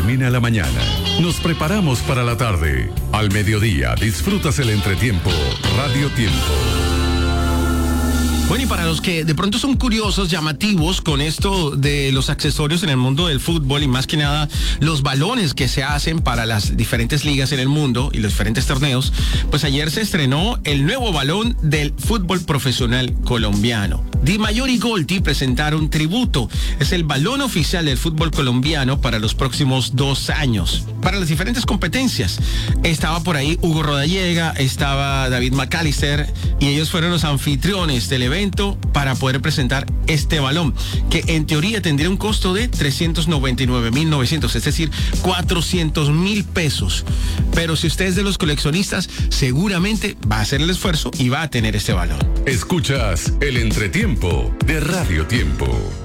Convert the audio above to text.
termina la mañana, nos preparamos para la tarde. Al mediodía disfrutas el entretiempo Radio Tiempo. Bueno, y para los que de pronto son curiosos, llamativos con esto de los accesorios en el mundo del fútbol y más que nada los balones que se hacen para las diferentes ligas en el mundo y los diferentes torneos, pues ayer se estrenó el nuevo balón del fútbol profesional colombiano. Di Mayor y Golti presentaron tributo. Es el balón oficial del fútbol colombiano para los próximos 2 años. Para las diferentes competencias. Estaba por ahí Hugo Rodallega, estaba David McAllister y ellos fueron los anfitriones del evento para poder presentar este balón, que en teoría tendría un costo de 399,900, es decir, 400,000 pesos. Pero si usted es de los coleccionistas, seguramente va a hacer el esfuerzo y va a tener este balón. Escuchas el entretiempo de Radio Tiempo.